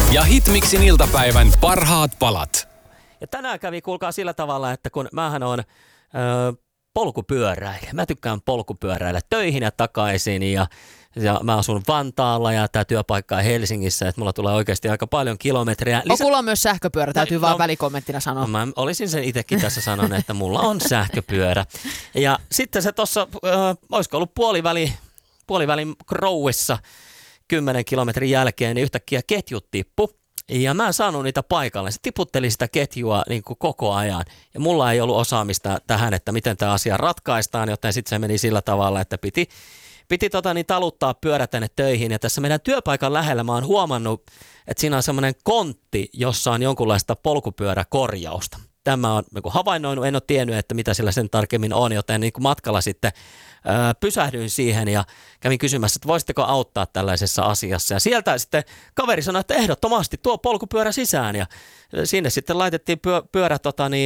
Ja Hitmixin iltapäivän parhaat palat. Ja tänään kävi, kuulkaa sillä tavalla, että kun mähän on polkupyöräilijä. Mä tykkään polkupyöräillä töihin ja takaisin ja mä asun Vantaalla ja tää työpaikka on Helsingissä, että mulla tulee oikeasti aika paljon kilometrejä. Mulla on myös sähköpyörä, täytyy vaan välikommenttina sanoa. Mä olisin sen itsekin tässä sanonut, että mulla on sähköpyörä. Ja sitten se tuossa, olisiko ollut puolivälin Crowissa 10 kilometrin jälkeen, niin yhtäkkiä ketjut tippu. Ja mä en saanut niitä paikalle. Se tiputteli sitä ketjua niin kuin koko ajan. Ja mulla ei ollut osaamista tähän, että miten tämä asia ratkaistaan, joten sitten se meni sillä tavalla, että piti taluttaa pyörä tänne töihin. Ja tässä meidän työpaikan lähellä mä oon huomannut, että siinä on semmoinen kontti, jossa on jonkunlaista polkupyöräkorjausta. Tämä on havainnoinut, en ole tiennyt, että mitä sillä sen tarkemmin on, joten niin kuin matkalla sitten pysähdyin siihen ja kävin kysymässä, että voisitteko auttaa tällaisessa asiassa. Ja sieltä sitten kaveri sanoi, että ehdottomasti tuo polkupyörä sisään ja sinne sitten laitettiin pyörä,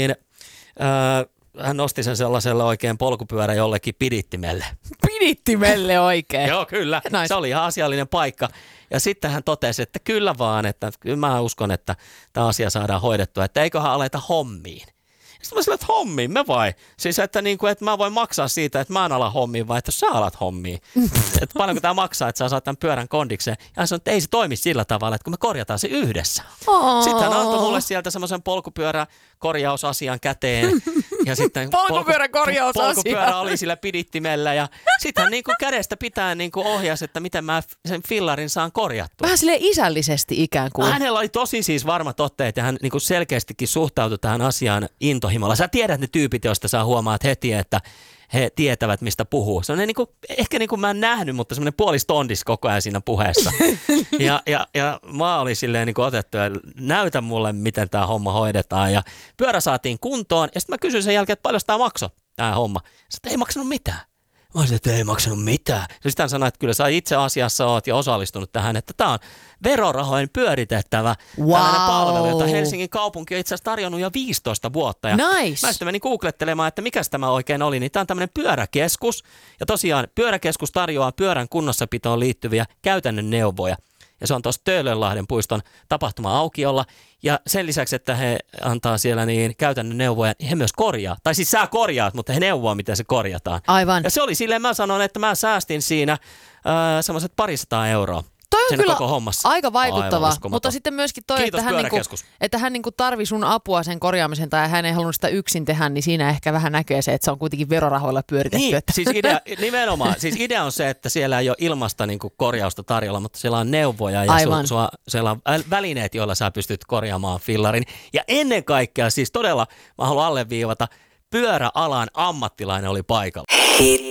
hän nosti sen sellaiselle oikein polkupyörä jollekin pidittimelle. Pidittimelle oikein? Joo, kyllä. Nice. Se oli ihan asiallinen paikka. Ja sitten hän totesi, että kyllä vaan, että kyllä mä uskon, että tämä asia saadaan hoidettua, että eiköhän aleta hommiin. Sitten mä sanoin, että hommiin me vai? Siis että mä voin maksaa siitä, että mä en ala hommiin, vai että sä alat hommiin. Että paljonko tämä maksaa, että sä saat tämän pyörän kondikseen. Ja hän sanoi, että ei se toimi sillä tavalla, että kun me korjataan se yhdessä. Sitten hän antoi mulle sieltä semmoisen polkupyöräkorjausasian käteen. Ja sitten polkupyörä oli sillä pidittimellä. Ja sitten hän kädestä pitää ohjasi, että miten mä sen fillarin saan korjattua. Vähän silleen isällisesti ikään kuin. Hänellä oli tosi siis varmat otteet ja hän selkeästikin suhtautui tähän asiaan intohimolla. Sä tiedät ne tyypit, joista sä huomaat heti, että he tietävät, mistä puhuu. Se on ehkä mä en nähnyt, mutta semmoinen puolistondis koko ajan siinä puheessa. Ja mä olin silleen otettu ja näytä mulle, miten tämä homma hoidetaan. Ja pyörä saatiin kuntoon ja sitten mä kysyin sen jälkeen, että paljon tämä maksoi, tämä homma. Sitten ei maksanut mitään. Mä olisin, että ei maksanut mitään. Sitten hän sanoi, että kyllä sä itse asiassa oot jo osallistunut tähän, että tämä on verorahojen pyöritettävä tällainen palvelu, jota Helsingin kaupunki on itse asiassa tarjonnut jo 15 vuotta. Ja nice. mä sitten menin googlettelemaan, että mikäs tämä oikein oli, niin tämä on tämmöinen pyöräkeskus. Ja tosiaan pyöräkeskus tarjoaa pyörän kunnossapitoon liittyviä käytännön neuvoja. Ja se on tuossa Töölönlahden puiston tapahtuma-aukiolla. Ja sen lisäksi, että he antaa siellä käytännön neuvoja, he myös korjaa. Tai siis sä korjaat, mutta he neuvoo, miten se korjataan. Aivan. Ja se oli silleen, mä sanon, että mä säästin siinä semmoiset 200 euroa. Toi on kyllä koko hommassa. Aika vaikuttava, mutta sitten myöskin toi, että hän tarvii sun apua sen korjaamisen tai hän ei halunnut sitä yksin tehdä, niin siinä ehkä vähän näkee se, että se on kuitenkin verorahoilla pyöritetty. Niin, siis nimenomaan. Siis idea on se, että siellä ei ole ilmasta korjausta tarjolla, mutta siellä on neuvoja ja siellä on välineet, joilla sä pystyt korjaamaan fillarin. Ja ennen kaikkea siis todella, mä haluan alleviivata, pyöräalan ammattilainen oli paikalla.